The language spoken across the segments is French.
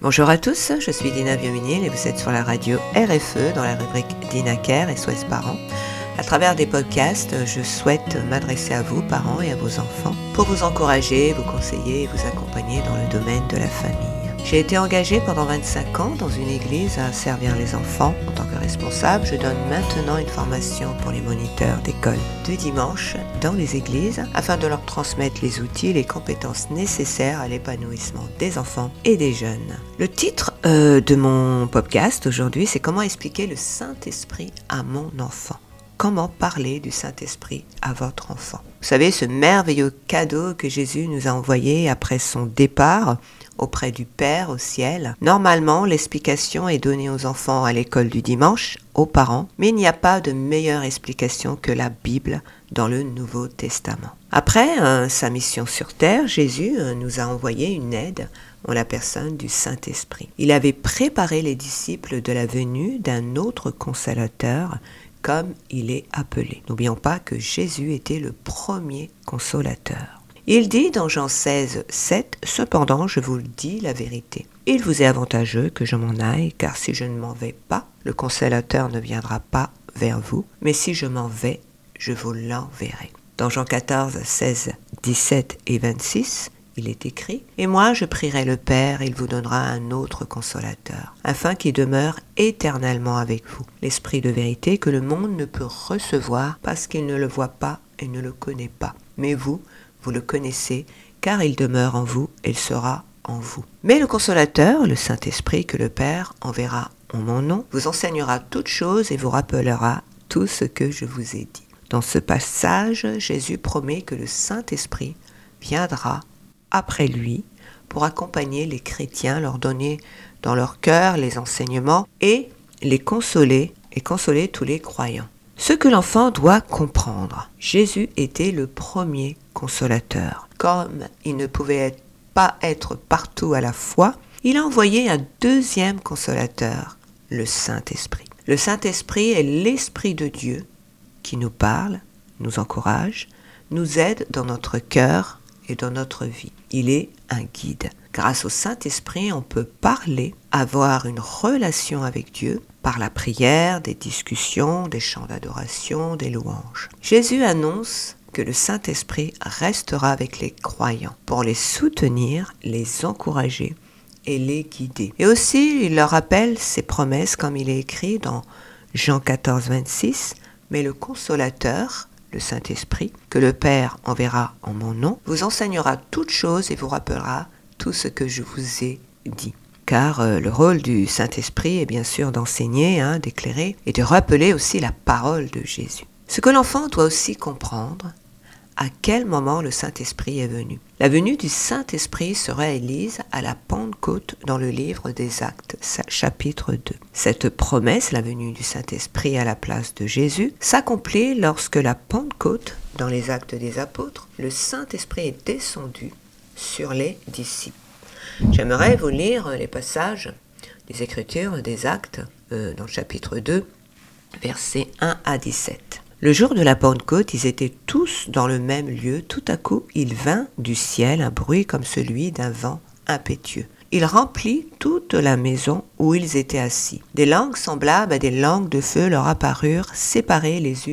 Bonjour à tous, je suis Dina Biominil et vous êtes sur la radio RFE dans la rubrique Dina Care SOS Parents. À travers des podcasts, je souhaite m'adresser à vous, parents et à vos enfants, pour vous encourager, vous conseiller et vous accompagner dans le domaine de la famille. J'ai été engagée pendant 25 ans dans une église à servir les enfants. En tant que responsable, je donne maintenant une formation pour les moniteurs d'école de dimanche dans les églises afin de leur transmettre les outils et les compétences nécessaires à l'épanouissement des enfants et des jeunes. Le titre de mon podcast aujourd'hui, c'est « Comment expliquer le Saint-Esprit à mon enfant ?» Comment parler du Saint-Esprit à votre enfant? Vous savez, ce merveilleux cadeau que Jésus nous a envoyé après son départ auprès du Père au ciel. Normalement, l'explication est donnée aux enfants à l'école du dimanche, aux parents, mais il n'y a pas de meilleure explication que la Bible dans le Nouveau Testament. Après sa mission sur terre, Jésus nous a envoyé une aide en la personne du Saint-Esprit. Il avait préparé les disciples de la venue d'un autre consolateur, comme il est appelé. N'oublions pas que Jésus était le premier consolateur. Il dit dans Jean 16, 7, « Cependant, je vous le dis la vérité. Il vous est avantageux que je m'en aille, car si je ne m'en vais pas, le consolateur ne viendra pas vers vous, mais si je m'en vais, je vous l'enverrai. » Dans Jean 14, 16, 17 et 26, il est écrit « Et moi je prierai le Père, il vous donnera un autre consolateur, afin qu'il demeure éternellement avec vous, l'Esprit de vérité que le monde ne peut recevoir parce qu'il ne le voit pas et ne le connaît pas. Mais vous le connaissez, car il demeure en vous et il sera en vous. Mais le consolateur, le Saint-Esprit que le Père enverra en mon nom, vous enseignera toutes choses et vous rappellera tout ce que je vous ai dit. » Dans ce passage, Jésus promet que le Saint-Esprit viendra après lui pour accompagner les chrétiens, leur donner dans leur cœur les enseignements et les consoler et consoler tous les croyants. Ce que l'enfant doit comprendre, Jésus était le premier consolateur. Comme il ne pouvait pas être partout à la fois, il a envoyé un deuxième consolateur, le Saint-Esprit. Le Saint-Esprit est l'Esprit de Dieu qui nous parle, nous encourage, nous aide dans notre cœur et dans notre vie. Il est un guide. Grâce au Saint-Esprit, on peut parler, avoir une relation avec Dieu par la prière, des discussions, des chants d'adoration, des louanges. Jésus annonce que le Saint-Esprit restera avec les croyants pour les soutenir, les encourager et les guider. Et aussi, il leur rappelle ses promesses comme il est écrit dans Jean 14, 26, « Mais le Consolateur, le Saint-Esprit, que le Père enverra en mon nom, vous enseignera toutes choses et vous rappellera tout ce que je vous ai dit. » Car le rôle du Saint-Esprit est bien sûr d'enseigner, d'éclairer et de rappeler aussi la parole de Jésus. Ce que l'enfant doit aussi comprendre, à quel moment le Saint-Esprit est venu. La venue du Saint-Esprit se réalise à la Pentecôte dans le livre des Actes, chapitre 2. Cette promesse, la venue du Saint-Esprit à la place de Jésus, s'accomplit lorsque la Pentecôte, dans les Actes des Apôtres, le Saint-Esprit est descendu sur les disciples. J'aimerais vous lire les passages des Écritures, des Actes, dans le chapitre 2, versets 1 à 17. Le jour de la Pentecôte, ils étaient tous dans le même lieu. Tout à coup, il vint du ciel un bruit comme celui d'un vent impétueux. Il remplit toute la maison où ils étaient assis. Des langues semblables à des langues de feu leur apparurent, séparées les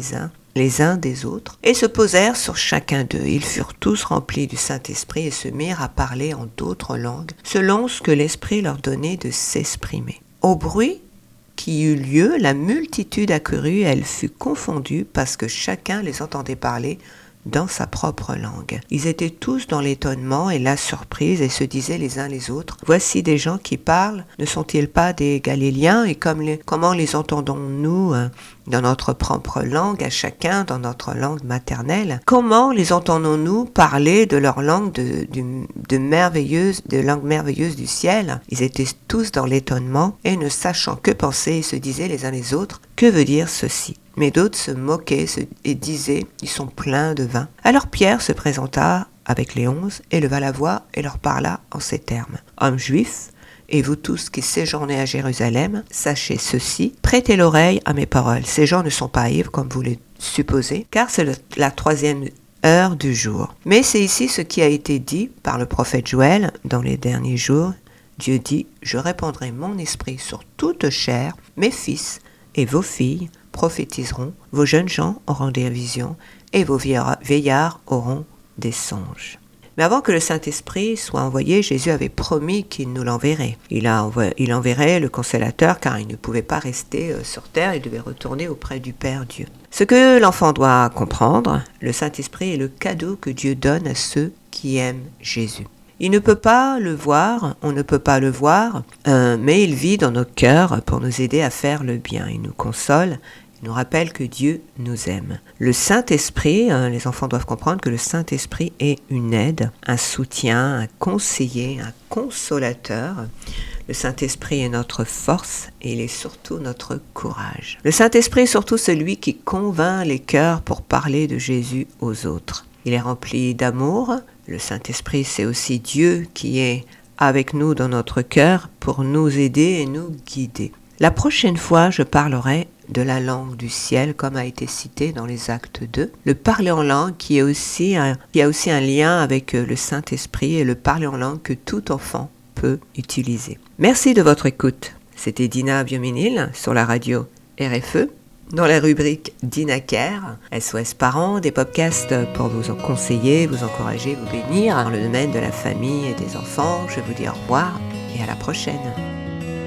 uns des autres, et se posèrent sur chacun d'eux. Ils furent tous remplis du Saint-Esprit et se mirent à parler en d'autres langues, selon ce que l'Esprit leur donnait de s'exprimer. Au bruit qui eut lieu, la multitude accourut, elle fut confondue parce que chacun les entendait parler dans sa propre langue. Ils étaient tous dans l'étonnement et la surprise et se disaient les uns les autres, « Voici des gens qui parlent, ne sont-ils pas des Galiléens et comment les entendons-nous dans notre propre langue, à chacun dans notre langue maternelle? Comment les entendons-nous parler de leur langue de langue merveilleuse du ciel ?» Ils étaient tous dans l'étonnement et ne sachant que penser, ils se disaient les uns les autres, « Que veut dire ceci ?» Mais d'autres se moquaient et disaient « Ils sont pleins de vin. » Alors Pierre se présenta avec les 11, éleva la voix et leur parla en ces termes. « Hommes juifs, et vous tous qui séjournez à Jérusalem, sachez ceci, prêtez l'oreille à mes paroles. Ces gens ne sont pas ivres comme vous le supposez, car c'est la 3e heure du jour. Mais c'est ici ce qui a été dit par le prophète Joël dans les derniers jours, Dieu dit, je répandrai mon esprit sur toute chair, mes fils et vos filles prophétiseront, vos jeunes gens auront des visions et vos vieillards auront des songes. Mais avant que le Saint-Esprit soit envoyé, Jésus avait promis qu'il nous l'enverrait. Il enverrait le Consolateur car il ne pouvait pas rester sur terre, il devait retourner auprès du Père Dieu. Ce que l'enfant doit comprendre, le Saint-Esprit est le cadeau que Dieu donne à ceux qui aiment Jésus. Il ne peut pas le voir, on ne peut pas le voir, mais il vit dans nos cœurs pour nous aider à faire le bien. Il nous console, il nous rappelle que Dieu nous aime. Le Saint-Esprit, les enfants doivent comprendre que le Saint-Esprit est une aide, un soutien, un conseiller, un consolateur. Le Saint-Esprit est notre force et il est surtout notre courage. Le Saint-Esprit est surtout celui qui convainc les cœurs pour parler de Jésus aux autres. Il est rempli d'amour. Le Saint-Esprit, c'est aussi Dieu qui est avec nous dans notre cœur pour nous aider et nous guider. La prochaine fois, je parlerai de la langue du ciel, comme a été cité dans les Actes 2. Le parler en langue qui a aussi un lien avec le Saint-Esprit et le parler en langue que tout enfant peut utiliser. Merci de votre écoute. C'était Dina Bioménil sur la radio RFE. Dans la rubrique DinaCare, SOS Parents, des podcasts pour vous conseiller, vous encourager, vous bénir dans le domaine de la famille et des enfants. Je vous dis au revoir et à la prochaine.